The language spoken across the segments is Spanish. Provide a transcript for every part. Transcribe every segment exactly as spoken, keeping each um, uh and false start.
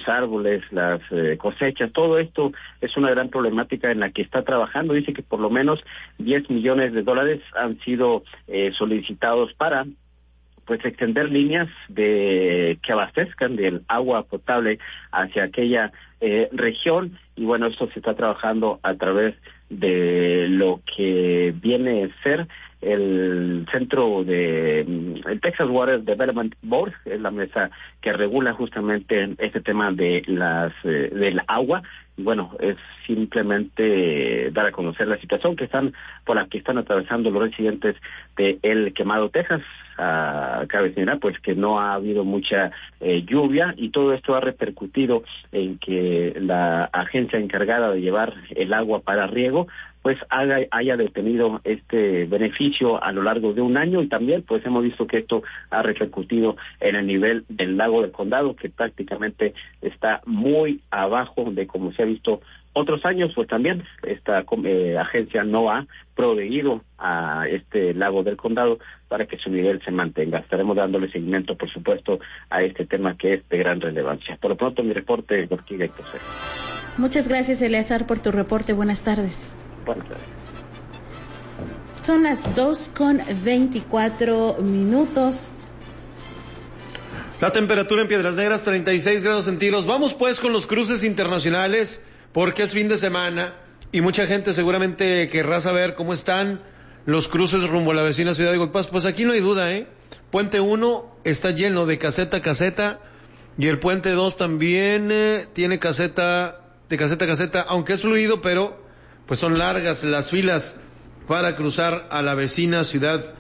árboles, las eh, cosechas, todo esto es una gran problemática en la que está trabajando. Dice que por lo menos diez millones de dólares han sido eh, solicitados para pues extender líneas de que abastezcan del agua potable hacia aquella eh, región, y bueno, esto se está trabajando a través de lo que viene a ser el centro de el Texas Water Development Board, es la mesa que regula justamente este tema de las eh, del agua. Y bueno, es simplemente dar a conocer la situación que están por la que están atravesando los residentes de El Quemado, Texas. Uh, cabe señalar pues que no ha habido mucha eh, lluvia, y todo esto ha repercutido en que la agencia encargada de llevar el agua para riego pues haga, haya detenido este beneficio a lo largo de un año, y también pues hemos visto que esto ha repercutido en el nivel del lago del Condado, que prácticamente está muy abajo de como se ha visto otros años. Pues también esta eh, agencia no ha proveído a este lago del Condado para que su nivel se mantenga. Estaremos dándole seguimiento, por supuesto, a este tema que es de gran relevancia. Por lo pronto, mi reporte, Orquídea y José. Muchas gracias, Eleazar, por tu reporte. Buenas tardes. Buenas tardes. Son las dos con veinticuatro minutos. La temperatura en Piedras Negras, treinta y seis grados centígrados. Vamos pues con los cruces internacionales, porque es fin de semana y mucha gente seguramente querrá saber cómo están los cruces rumbo a la vecina ciudad de Eagle Pass. Pues aquí no hay duda, ¿eh? Puente uno está lleno de caseta a caseta, y el puente dos también eh, tiene caseta de caseta a caseta, aunque es fluido, pero pues son largas las filas para cruzar a la vecina ciudad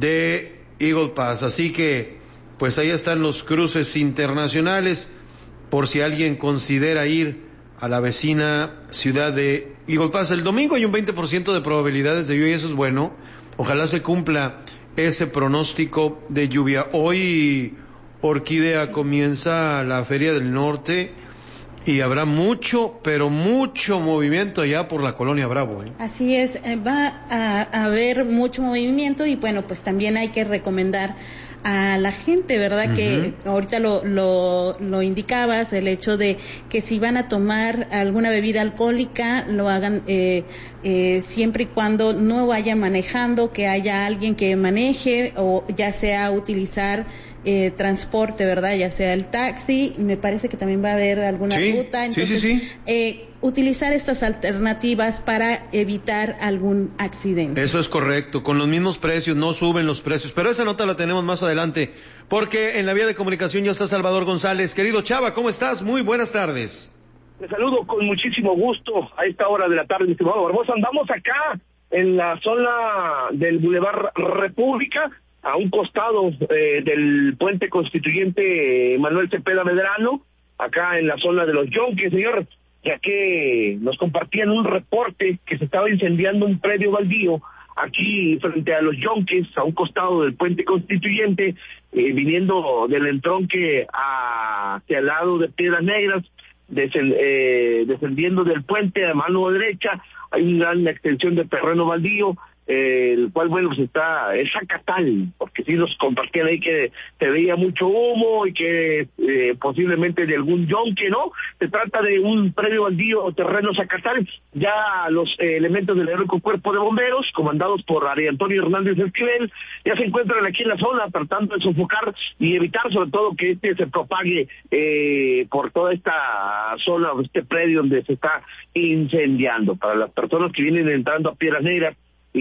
de Eagle Pass. Así que pues ahí están los cruces internacionales, por si alguien considera ir a la vecina ciudad de Eagle Pass. El domingo hay un veinte por ciento de probabilidades de lluvia, y eso es bueno. Ojalá se cumpla ese pronóstico de lluvia. Hoy, Orquídea, comienza la Feria del Norte y habrá mucho, pero mucho movimiento allá por la Colonia Bravo, ¿eh? Así es, va a haber mucho movimiento, y bueno, pues también hay que recomendar a la gente, ¿verdad? Uh-huh. Que ahorita lo, lo, lo indicabas, el hecho de que si van a tomar alguna bebida alcohólica, lo hagan eh, eh, siempre y cuando no vayan manejando, que haya alguien que maneje, o ya sea utilizar eh, transporte, ¿verdad? Ya sea el taxi, me parece que también va a haber alguna sí, ruta, entonces sí, sí, sí. Eh, utilizar estas alternativas para evitar algún accidente. Eso es correcto, con los mismos precios, no suben los precios, pero esa nota la tenemos más adelante, porque en la vía de comunicación ya está Salvador González. Querido Chava, ¿cómo estás? Muy buenas tardes. Te saludo con muchísimo gusto a esta hora de la tarde, mi estimado Barbosa. Andamos acá en la zona del Boulevard República, a un costado eh, del puente constituyente Manuel Cepeda Medrano, acá en la zona de los Yonques, señor, ya que nos compartían un reporte que se estaba incendiando un predio baldío aquí frente a los Yonques, a un costado del puente constituyente, eh, viniendo del entronque hacia el lado de Piedras Negras, descend, eh, descendiendo del puente a mano derecha. Hay una gran extensión de terreno baldío, eh, el cual, bueno, pues está, es Zacatal, porque sí nos compartían ahí que se veía mucho humo y que eh, posiblemente de algún yonque, ¿no? Se trata de un predio baldío o terreno Zacatal. Ya los eh, elementos del heroico cuerpo de bomberos, comandados por Ari Antonio Hernández Esquivel, ya se encuentran aquí en la zona tratando de sofocar y evitar sobre todo que este se propague eh, por toda esta zona, este predio donde se está incendiando. Para las personas que vienen entrando a Piedras Negras y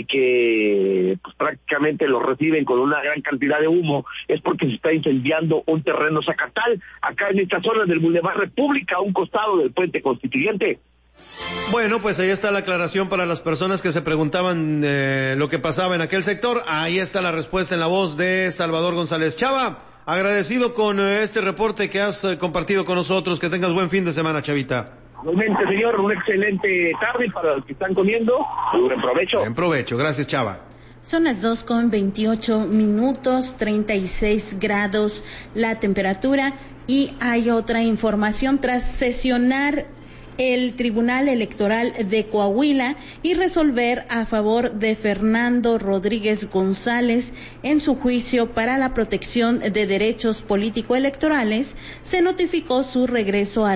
que pues prácticamente lo reciben con una gran cantidad de humo, es porque se está incendiando un terreno Zacatal, acá en esta zona del Boulevard República, a un costado del puente constituyente. Bueno, pues ahí está la aclaración para las personas que se preguntaban eh, lo que pasaba en aquel sector. Ahí está la respuesta en la voz de Salvador González. Chava, agradecido con eh, este reporte que has eh, compartido con nosotros. Que tengas buen fin de semana, Chavita. Igualmente, señor, una excelente tarde para los que están comiendo. Buen provecho. Buen provecho, gracias, Chava. Son las dos con veintiocho minutos, treinta y seis grados la temperatura, y hay otra información. Tras sesionar el Tribunal Electoral de Coahuila y resolver a favor de Fernando Rodríguez González en su juicio para la protección de derechos político-electorales, se notificó su regreso a